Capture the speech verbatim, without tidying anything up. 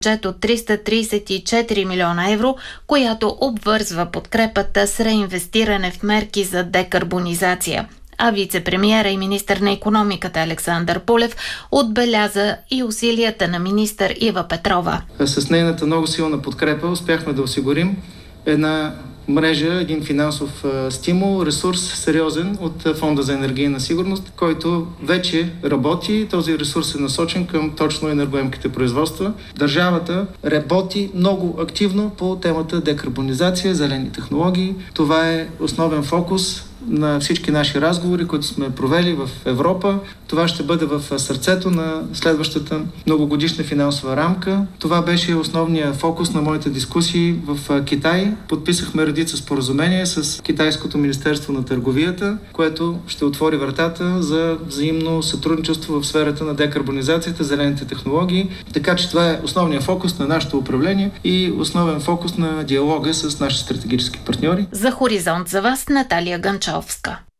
бюджет от триста тридесет и четири милиона евро, която обвързва подкрепата с реинвестиране в мерки за декарбонизация. А вице-премиера и министър на икономиката Александър Пулев отбеляза и усилията на министър Ива Петрова. С нейната много силна подкрепа успяхме да осигурим една мрежа, един финансов а, стимул, ресурс сериозен от а, Фонда за енергийна сигурност, който вече работи. Този ресурс е насочен към точно енергоемките производства. Държавата работи много активно по темата декарбонизация, зелени технологии. Това е основен фокус на всички наши разговори, които сме провели в Европа. Това ще бъде в сърцето на следващата многогодишна финансова рамка. Това беше основният фокус на моите дискусии в Китай. Подписахме редица споразумения с Китайското министерство на търговията, което ще отвори вратата за взаимно сътрудничество в сферата на декарбонизацията, зелените технологии. Така че това е основният фокус на нашето управление и основен фокус на диалога с нашите стратегически партньори. За Хоризонт за вас Наталия Ганчовска.